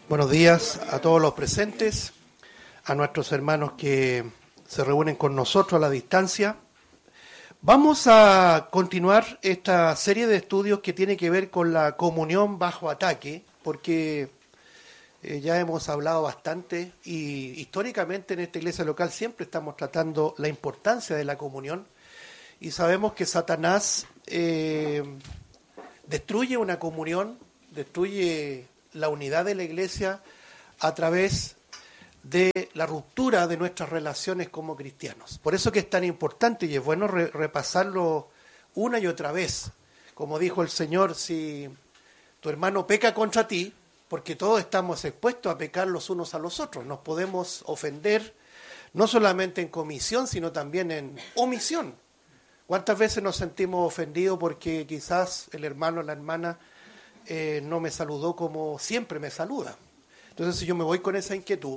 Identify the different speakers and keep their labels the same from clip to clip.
Speaker 1: Buenos días a todos los presentes, a nuestros hermanos que se reúnen con nosotros a la distancia. Vamos a continuar esta serie de estudios que tiene que ver con la comunión bajo ataque, porque ya hemos hablado bastante y históricamente en esta iglesia local siempre estamos tratando la importancia de la comunión y sabemos que Satanás destruye una comunión, destruye la unidad de la iglesia a través de la ruptura de nuestras relaciones como cristianos. Por eso que es tan importante y es bueno repasarlo una y otra vez. Como dijo el Señor, si tu hermano peca contra ti, porque todos estamos expuestos a pecar los unos a los otros, nos podemos ofender no solamente en comisión, sino también en omisión. ¿Cuántas veces nos sentimos ofendidos porque quizás el hermano o la hermana no me saludó como siempre me saluda? Entonces, si yo me voy con esa inquietud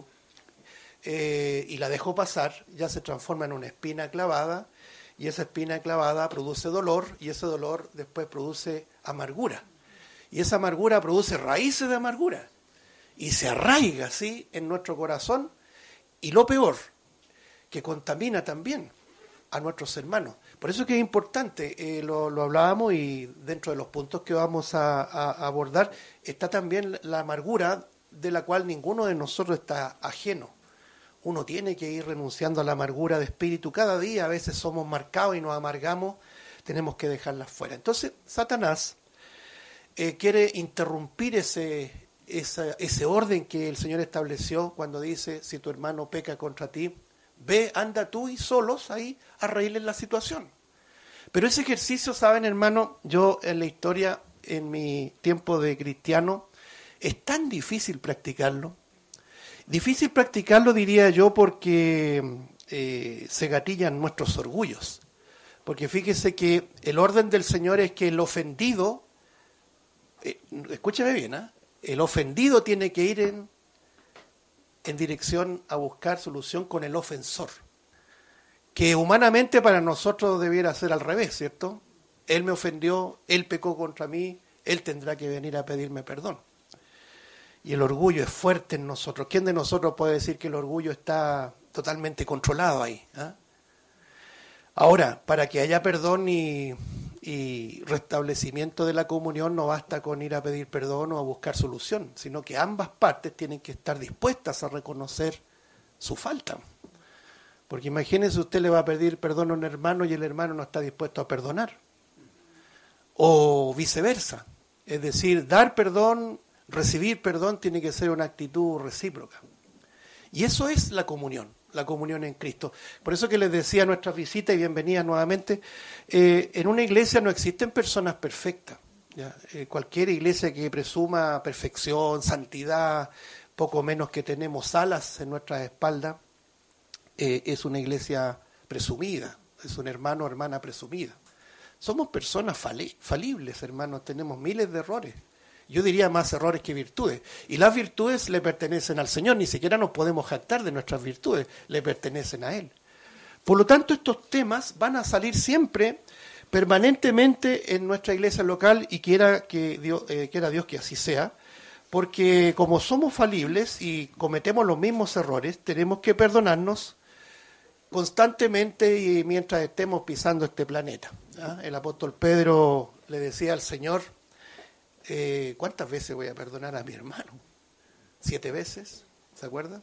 Speaker 1: y la dejo pasar, ya se transforma en una espina clavada, y esa espina clavada produce dolor, y ese dolor después produce amargura. Y esa amargura produce raíces de amargura, y se arraiga así en nuestro corazón, y lo peor, que contamina también a nuestros hermanos. Por eso que es importante, lo hablábamos y dentro de los puntos que vamos a abordar está también la amargura de la cual ninguno de nosotros está ajeno. Uno tiene que ir renunciando a la amargura de espíritu cada día, a veces somos marcados y nos amargamos, tenemos que dejarlas fuera. Entonces Satanás quiere interrumpir ese orden que el Señor estableció cuando dice, si tu hermano peca contra ti, ve, anda tú y solos ahí a arreglen la situación. Pero ese ejercicio, ¿saben, hermano? Yo en la historia, en mi tiempo de cristiano, es tan difícil practicarlo. Difícil practicarlo, diría yo, porque se gatillan nuestros orgullos. Porque fíjese que el orden del Señor es que el ofendido, escúcheme bien, el ofendido tiene que ir en dirección a buscar solución con el ofensor, que humanamente para nosotros debiera ser al revés, ¿cierto? Él me ofendió, él pecó contra mí, él tendrá que venir a pedirme perdón. Y el orgullo es fuerte en nosotros. ¿Quién de nosotros puede decir que el orgullo está totalmente controlado ahí? Ahora, para que haya perdón y restablecimiento de la comunión, no basta con ir a pedir perdón o a buscar solución, sino que ambas partes tienen que estar dispuestas a reconocer su falta. Porque imagínese, usted le va a pedir perdón a un hermano y el hermano no está dispuesto a perdonar. O viceversa. Es decir, dar perdón, recibir perdón tiene que ser una actitud recíproca. Y eso es la comunión en Cristo. Por eso que les decía a nuestras visitas y bienvenidas nuevamente, en una iglesia no existen personas perfectas. Cualquier iglesia que presuma perfección, santidad, poco menos que tenemos alas en nuestras espaldas, es una iglesia presumida, es un hermano o hermana presumida. Somos personas falibles, hermanos, tenemos miles de errores. Yo diría más errores que virtudes. Y las virtudes le pertenecen al Señor, ni siquiera nos podemos jactar de nuestras virtudes, le pertenecen a Él. Por lo tanto, estos temas van a salir siempre, permanentemente en nuestra iglesia local, y quiera Dios que así sea, porque como somos falibles y cometemos los mismos errores, tenemos que perdonarnos constantemente y mientras estemos pisando este planeta. El apóstol Pedro le decía al Señor, ¿cuántas veces voy a perdonar a mi hermano? 7 veces, ¿se acuerda?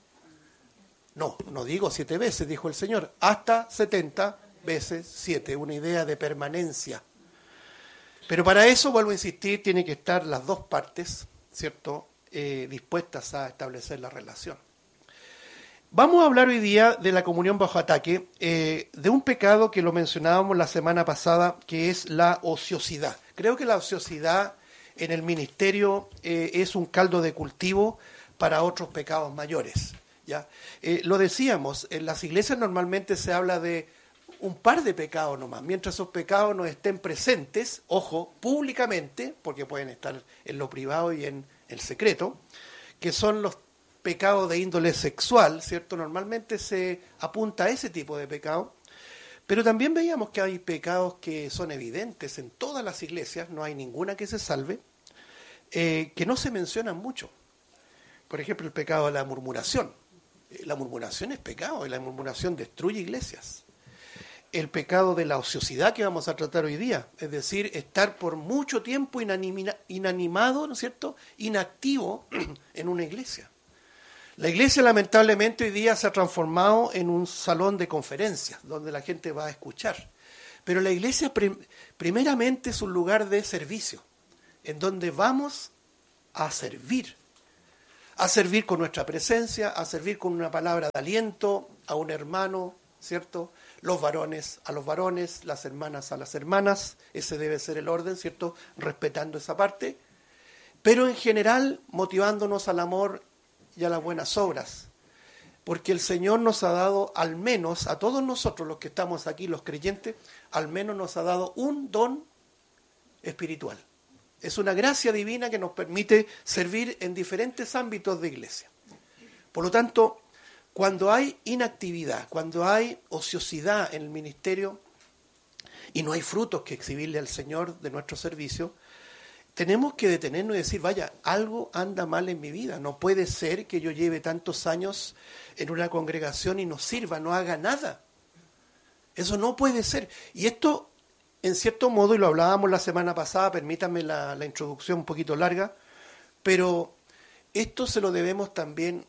Speaker 1: No digo 7 veces, dijo el Señor, hasta 70 veces 7, una idea de permanencia. Pero para eso, vuelvo a insistir, tiene que estar las dos partes, ¿cierto?, dispuestas a establecer la relación. Vamos a hablar hoy día de la comunión bajo ataque, de un pecado que lo mencionábamos la semana pasada, que es la ociosidad. Creo que la ociosidad en el ministerio es un caldo de cultivo para otros pecados mayores. ¿Ya? Lo decíamos, en las iglesias normalmente se habla de un par de pecados nomás, mientras esos pecados no estén presentes, ojo, públicamente, porque pueden estar en lo privado y en el secreto, que son los pecados de índole sexual, ¿cierto? Normalmente se apunta a ese tipo de pecado, pero también veíamos que hay pecados que son evidentes en todas las iglesias, no hay ninguna que se salve, que no se mencionan mucho. por ejemplo, el pecado de la murmuración. La murmuración es pecado y la murmuración destruye iglesias. El pecado de la ociosidad que vamos a tratar hoy día, es decir, estar por mucho tiempo inanimado, ¿no es cierto?, inactivo en una iglesia. La iglesia lamentablemente hoy día se ha transformado en un salón de conferencias donde la gente va a escuchar. Pero la iglesia primeramente es un lugar de servicio, en donde vamos a servir con nuestra presencia, a servir con una palabra de aliento a un hermano, ¿cierto? Los varones a los varones, las hermanas a las hermanas, ese debe ser el orden, ¿cierto? Respetando esa parte, pero en general motivándonos al amor y a las buenas obras, porque el Señor nos ha dado, al menos a todos nosotros los que estamos aquí, los creyentes, al menos nos ha dado un don espiritual. Es una gracia divina que nos permite servir en diferentes ámbitos de iglesia. Por lo tanto, cuando hay inactividad, cuando hay ociosidad en el ministerio y no hay frutos que exhibirle al Señor de nuestro servicio, tenemos que detenernos y decir, vaya, algo anda mal en mi vida. No puede ser que yo lleve tantos años en una congregación y no sirva, no haga nada. Eso no puede ser. Y esto, en cierto modo, y lo hablábamos la semana pasada, permítanme la introducción un poquito larga, pero esto se lo debemos también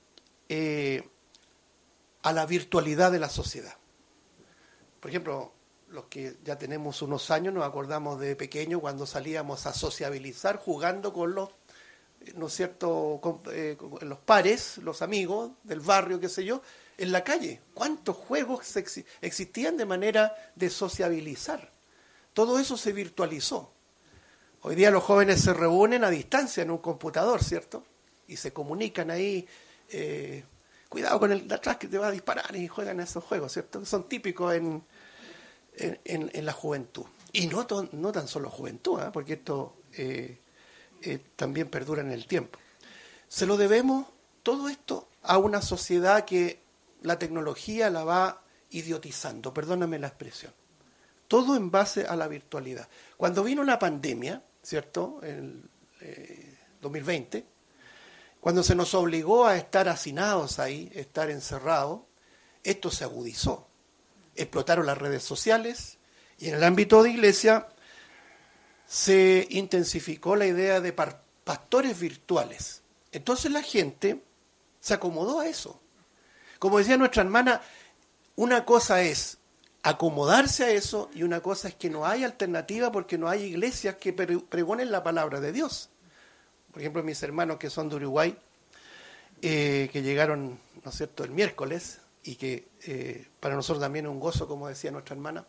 Speaker 1: a la virtualidad de la sociedad. Por ejemplo, los que ya tenemos unos años nos acordamos de pequeño cuando salíamos a sociabilizar jugando con los, ¿no es cierto?, con los pares, los amigos del barrio, qué sé yo, en la calle. ¿Cuántos juegos existían de manera de sociabilizar? Todo eso se virtualizó. Hoy día los jóvenes se reúnen a distancia en un computador, ¿cierto? Y se comunican ahí, cuidado con el de atrás que te va a disparar, y juegan a esos juegos, ¿cierto? Son típicos en la juventud. Y no tan solo juventud, porque esto también perdura en el tiempo. Se lo debemos todo esto a una sociedad que la tecnología la va idiotizando, perdóname la expresión. Todo en base a la virtualidad. Cuando vino la pandemia, ¿cierto?, en 2020, cuando se nos obligó a estar hacinados ahí, estar encerrados, esto se agudizó. Explotaron las redes sociales y en el ámbito de iglesia se intensificó la idea de pastores virtuales. Entonces la gente se acomodó a eso. Como decía nuestra hermana, una cosa es acomodarse a eso y una cosa es que no hay alternativa porque no hay iglesias que pregonen la palabra de Dios. Por ejemplo, mis hermanos que son de Uruguay, que llegaron, ¿no es cierto?, el miércoles, y que para nosotros también es un gozo, como decía nuestra hermana,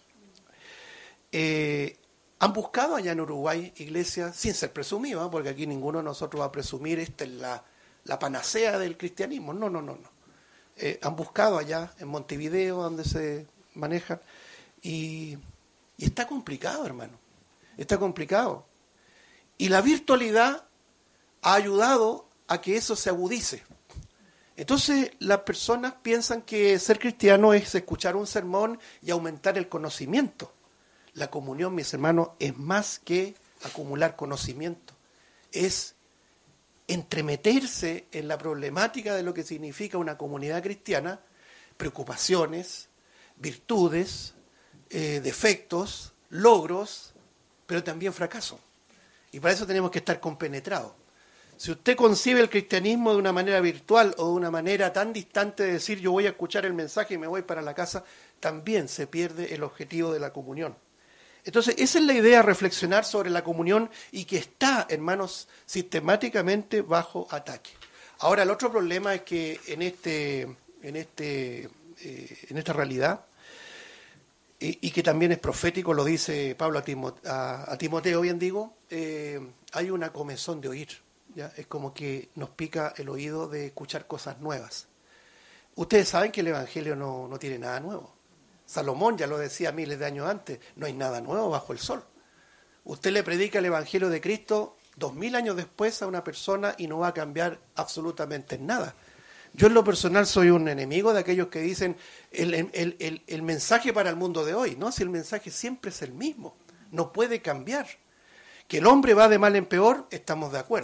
Speaker 1: han buscado allá en Uruguay iglesias, sin ser presumidos, porque aquí ninguno de nosotros va a presumir esta es la panacea del cristianismo, no. Han buscado allá en Montevideo, donde se manejan, y está complicado, hermano, está complicado. Y la virtualidad ha ayudado a que eso se agudice. Entonces las personas piensan que ser cristiano es escuchar un sermón y aumentar el conocimiento. La comunión, mis hermanos, es más que acumular conocimiento. Es entremeterse en la problemática de lo que significa una comunidad cristiana, preocupaciones, virtudes, defectos, logros, pero también fracasos. Y para eso tenemos que estar compenetrados. Si usted concibe el cristianismo de una manera virtual o de una manera tan distante de decir yo voy a escuchar el mensaje y me voy para la casa, también se pierde el objetivo de la comunión. Entonces, esa es la idea, reflexionar sobre la comunión y que está, hermanos, sistemáticamente bajo ataque. Ahora, el otro problema es que en esta realidad, y que también es profético, lo dice Pablo a Timoteo, bien digo, hay una comezón de oír. ¿Ya? Es como que nos pica el oído de escuchar cosas nuevas. Ustedes saben que el Evangelio no tiene nada nuevo. Salomón ya lo decía miles de años antes, no hay nada nuevo bajo el sol. Usted le predica el Evangelio de Cristo 2000 años después a una persona y no va a cambiar absolutamente nada. Yo en lo personal soy un enemigo de aquellos que dicen el mensaje para el mundo de hoy. No, si el mensaje siempre es el mismo, no puede cambiar. Que el hombre va de mal en peor, estamos de acuerdo.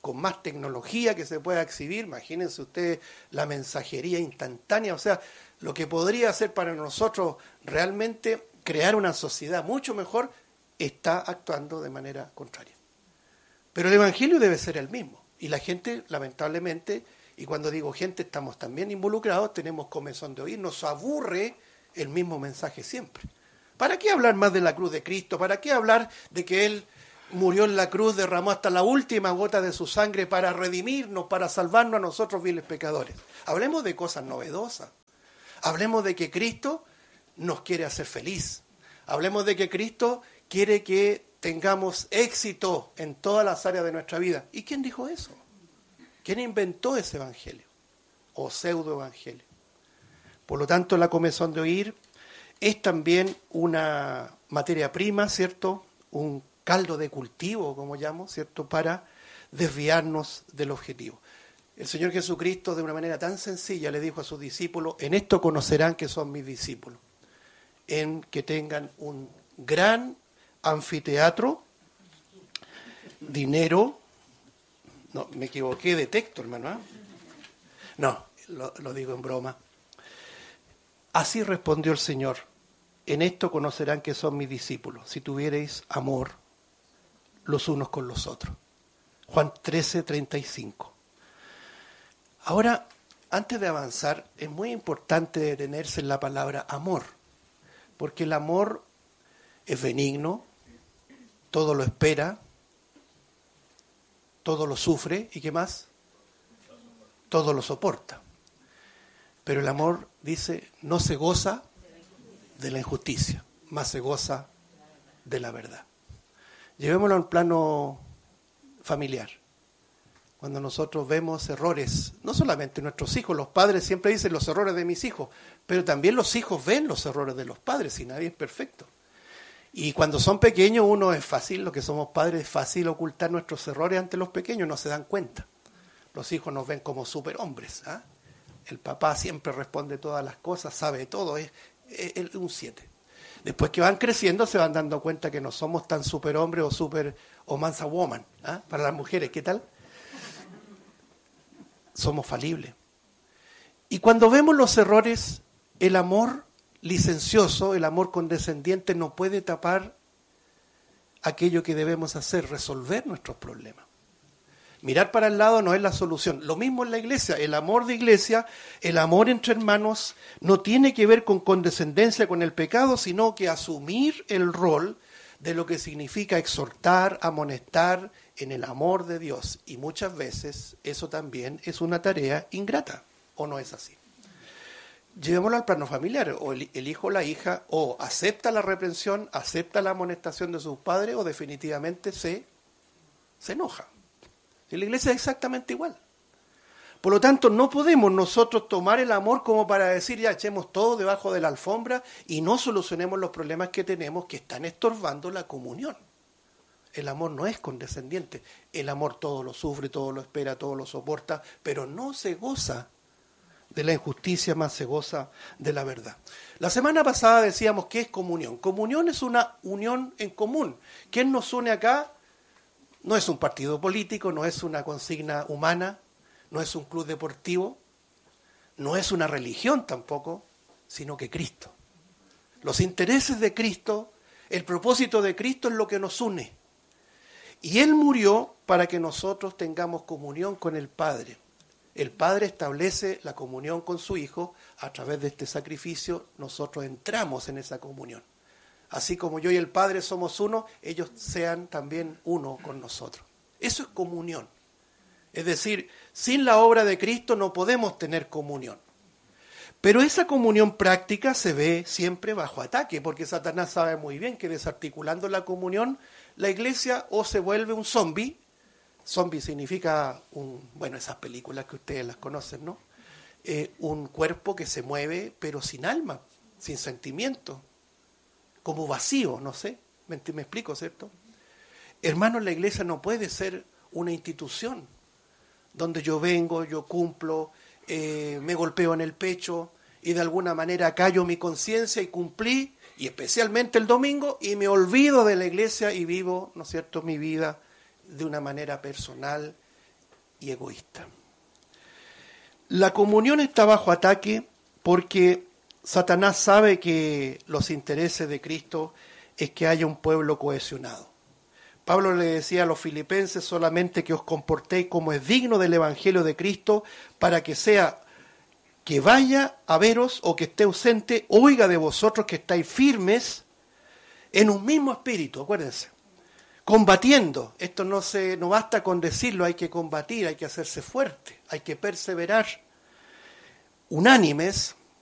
Speaker 1: con más tecnología que se pueda exhibir. Imagínense ustedes la mensajería instantánea, o sea, lo que podría hacer para nosotros realmente crear una sociedad mucho mejor, está actuando de manera contraria. Pero el Evangelio debe ser el mismo. Y la gente, lamentablemente, y cuando digo gente, estamos también involucrados, tenemos comezón de oír, nos aburre el mismo mensaje siempre. ¿Para qué hablar más de la cruz de Cristo? ¿Para qué hablar de que Él murió en la cruz, derramó hasta la última gota de su sangre para redimirnos, para salvarnos a nosotros viles pecadores? Hablemos de cosas novedosas. Hablemos de que Cristo nos quiere hacer feliz. Hablemos de que Cristo quiere que tengamos éxito en todas las áreas de nuestra vida. ¿Y quién dijo eso? ¿Quién inventó ese evangelio? O pseudo-evangelio. Por lo tanto, la comezón de oír es también una materia prima, ¿cierto? Un caldo de cultivo, como llamo, ¿cierto? Para desviarnos del objetivo. El Señor Jesucristo, de una manera tan sencilla, le dijo a sus discípulos: en esto conocerán que son mis discípulos, en que tengan un gran anfiteatro, dinero. No, me equivoqué de texto, hermano, ¿eh? No, lo digo en broma. Así respondió el Señor: en esto conocerán que son mis discípulos, si tuviereis amor los unos con los otros. Juan 13:35. Ahora, antes de avanzar, es muy importante detenerse en la palabra amor, porque el amor es benigno, todo lo espera, todo lo sufre, ¿y qué más? Todo lo soporta. Pero el amor, dice, no se goza de la injusticia, más se goza de la verdad. Llevémoslo al plano familiar. Cuando nosotros vemos errores, no solamente nuestros hijos, los padres siempre dicen los errores de mis hijos, pero también los hijos ven los errores de los padres y nadie es perfecto. Y cuando son pequeños, uno es fácil, lo que somos padres, es fácil ocultar nuestros errores ante los pequeños, no se dan cuenta. Los hijos nos ven como superhombres, ¿eh? El papá siempre responde todas las cosas, sabe todo, es un 7. Después que van creciendo se van dando cuenta que no somos tan superhombres o mansa woman, ¿eh? Para las mujeres, ¿qué tal? Somos falibles. Y cuando vemos los errores, el amor licencioso, el amor condescendiente no puede tapar aquello que debemos hacer, resolver nuestros problemas. Mirar para el lado no es la solución. Lo mismo en la iglesia. El amor de iglesia, el amor entre hermanos, no tiene que ver con condescendencia con el pecado, sino que asumir el rol de lo que significa exhortar, amonestar en el amor de Dios. Y muchas veces eso también es una tarea ingrata, ¿o no es así? Llevémoslo al plano familiar, o el hijo o la hija o acepta la reprensión, acepta la amonestación de sus padres, o definitivamente se enoja. En la iglesia es exactamente igual. Por lo tanto, no podemos nosotros tomar el amor como para decir ya echemos todo debajo de la alfombra y no solucionemos los problemas que tenemos que están estorbando la comunión. El amor no es condescendiente. El amor todo lo sufre, todo lo espera, todo lo soporta, pero no se goza de la injusticia, más se goza de la verdad. La semana pasada decíamos que es comunión. Comunión es una unión en común. ¿Quién nos une acá? No es un partido político, no es una consigna humana, no es un club deportivo, no es una religión tampoco, sino que Cristo. Los intereses de Cristo, el propósito de Cristo es lo que nos une. Y Él murió para que nosotros tengamos comunión con el Padre. El Padre establece la comunión con su Hijo. A través de este sacrificio nosotros entramos en esa comunión. Así como yo y el Padre somos uno, ellos sean también uno con nosotros. Eso es comunión. Es decir, sin la obra de Cristo no podemos tener comunión. Pero esa comunión práctica se ve siempre bajo ataque, porque Satanás sabe muy bien que desarticulando la comunión, la iglesia o se vuelve un zombie. Zombie significa esas películas que ustedes las conocen, ¿no? Un cuerpo que se mueve, pero sin alma, sin sentimiento, como vacío, no sé, me explico, ¿cierto? Hermanos, la iglesia no puede ser una institución donde yo vengo, yo cumplo, me golpeo en el pecho y de alguna manera callo mi conciencia y cumplí, y especialmente el domingo, y me olvido de la iglesia y vivo, ¿no es cierto?, mi vida de una manera personal y egoísta. La comunión está bajo ataque porque Satanás sabe que los intereses de Cristo es que haya un pueblo cohesionado. Pablo le decía a los filipenses: solamente que os comportéis como es digno del Evangelio de Cristo, para que sea que vaya a veros o que esté ausente, oiga de vosotros que estáis firmes en un mismo espíritu, acuérdense, combatiendo. Esto no basta con decirlo, hay que combatir, hay que hacerse fuerte, hay que perseverar, unánimes,